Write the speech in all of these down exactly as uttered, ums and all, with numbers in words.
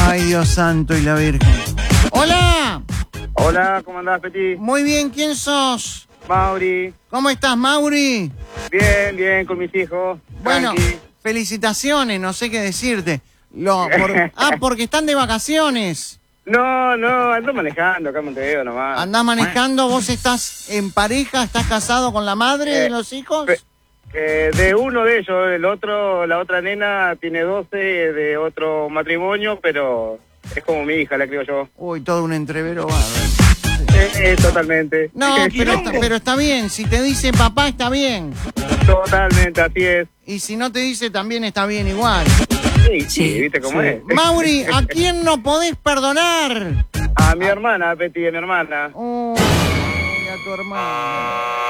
Ay, Dios santo y la Virgen. ¡Hola! Hola, ¿cómo andás, Peti? Muy bien, ¿quién sos? Mauri. ¿Cómo estás, Mauri? Bien, bien, con mis hijos. Bueno, Tranqui. felicitaciones, no sé qué decirte. Lo, por, ah, porque están de vacaciones. No, no, ando manejando acá en Montevideo nomás. ¿Andás manejando? ¿Vos estás en pareja? ¿Estás casado con la madre Eh, de los hijos? Pe- eh, de uno de ellos, el otro, la otra nena tiene doce de otro matrimonio, pero es como mi hija, la creo yo. Uy, todo un entrevero bárbaro. Eh, eh, totalmente. No, pero está, pero está bien. Si te dice papá, está bien. Totalmente, así es. Y si no te dice, también está bien igual. Sí, sí, ¿viste cómo Sí. es? Mauri, ¿a quién no podés perdonar? A mi hermana, Peti, a mi hermana. Uy, a tu hermana.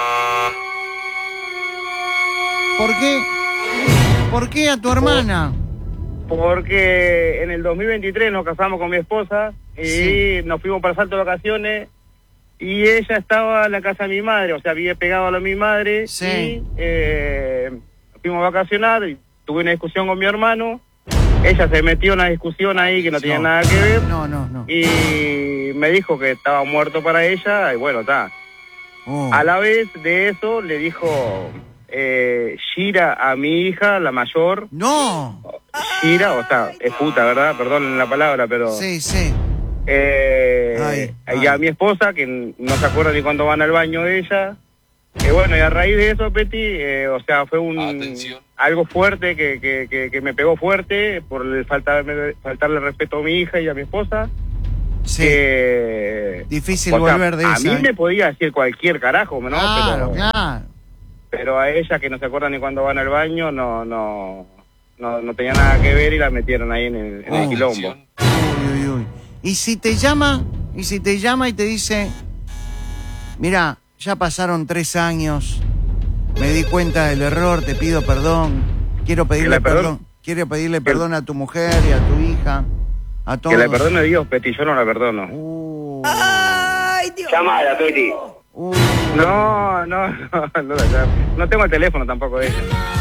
¿Por qué? ¿Por qué a tu hermana? Porque en el dos mil veintitrés nos casamos con mi esposa y Sí. nos fuimos para Salto de vacaciones y ella estaba en la casa de mi madre, o sea, había pegado a la de mi madre. Sí. Y eh, fuimos a vacacionar y tuve una discusión con mi hermano. Ella se metió en una discusión ahí que no tenía No. nada que ver No, no, no. y me dijo que estaba muerto para ella y bueno, está. Oh. A la vez de eso le dijo eh, Shira a mi hija, la mayor. No. Shira, o sea, es puta, ¿verdad? Perdón la palabra, pero... Sí, sí. Eh, Ay, y a ay. mi esposa, que no se acuerda ni cuando van al baño de ella. Que bueno, y a raíz de eso, Peti, eh, o sea, fue un Atención. algo fuerte que, que, que, que me pegó fuerte por el faltarme, faltarle respeto a mi hija y a mi esposa. Sí. Que, Difícil o sea, volver de a esa, mí ¿eh? me podía decir cualquier carajo, ¿no? Claro, pero, claro. pero a ella, que no se acuerda ni cuando van al baño, no, no, no, no tenía nada que ver y la metieron ahí en el, en el Oh. quilombo. Uy, uy, uy. Y si te llama, y si te llama y te dice, mira, ya pasaron tres años, me di cuenta del error, te pido perdón, quiero pedirle le perdone? perdón, quiero pedirle perdón a tu mujer y a tu hija, a todos. Que le perdone Dios, Peti, yo no la perdono. Uh, Llamada, Peti. uh. No, no, no, no, no, no tengo el teléfono tampoco de ella.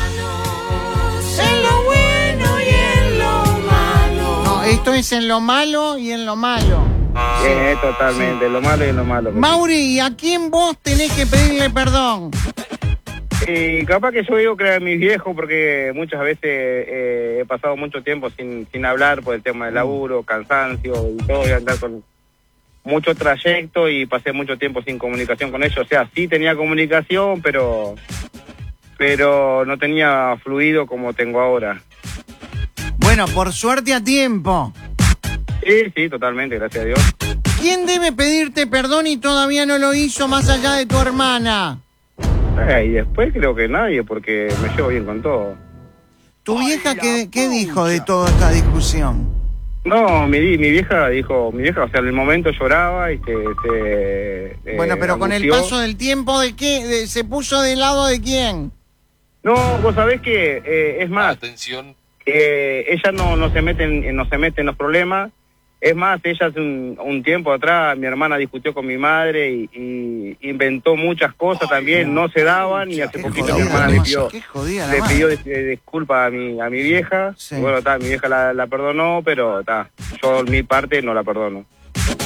En lo bueno y en lo malo. No, esto es en lo malo y en lo malo. Eh, totalmente, lo malo y lo malo. Peti. Mauri, ¿y a quién vos tenés que pedirle perdón? Y capaz que yo digo que a mis viejos, porque muchas veces eh, he pasado mucho tiempo sin, sin hablar por el tema del laburo, cansancio y todo, y andar con mucho trayecto y pasé mucho tiempo sin comunicación con ellos. O sea, sí tenía comunicación, pero pero no tenía fluido como tengo ahora. Bueno, por suerte a tiempo. Sí, sí, totalmente, gracias a Dios. ¿Quién debe pedirte perdón y todavía no lo hizo más allá de tu hermana? Eh, y después creo que nadie, porque me llevo bien con todo. ¿Tu vieja qué, qué dijo de toda esta discusión? No, mi, mi vieja dijo, mi vieja, o sea, en el momento lloraba y se... se eh, Bueno, pero con el angustió. paso del tiempo, ¿de qué? De- ¿Se puso del lado de quién? No, vos sabés que eh, es más, Atención. eh, ella no, no se mete en, no se mete en los problemas. Es más, ella hace un, un tiempo atrás, mi hermana discutió con mi madre y, y inventó muchas cosas también, no se daban, y hace Qué poquito mi jodida hermana la le madre, pidió, qué jodida la le madre. pidió dis- eh, disculpas a mi, a mi vieja. Sí. Y bueno, ta, mi vieja la, la perdonó, pero ta, yo en mi parte no la perdono.